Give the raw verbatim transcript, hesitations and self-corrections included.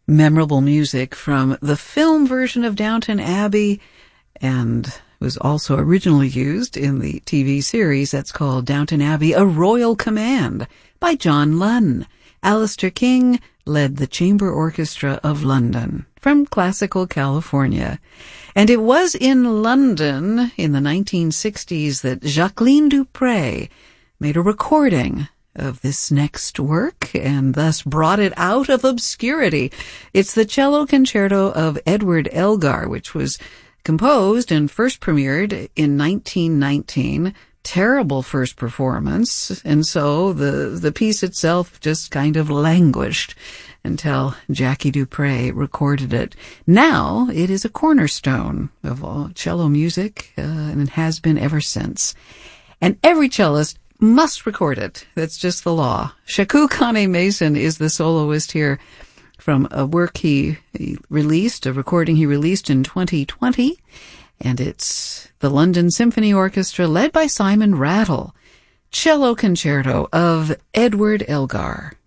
memorable music from the film version of Downton Abbey, and was also originally used in the T V series that's called Downton Abbey, A Royal Command by John Lunn. Alistair King led the Chamber Orchestra of London from classical California. And it was in London in the nineteen sixties that Jacqueline du Pré made a recording of this next work and thus brought it out of obscurity. It's the cello concerto of Edward Elgar, which was composed and first premiered in nineteen nineteen. Terrible first performance, and so the the piece itself just kind of languished until Jackie du Pré recorded it. Now it is a cornerstone of all cello music, uh, and it has been ever since. And every cellist must record it. That's just the law. Shaku Kane Mason is the soloist here from a work he, he released, a recording he released in twenty twenty. And it's the London Symphony Orchestra led by Simon Rattle. Cello Concerto of Edward Elgar.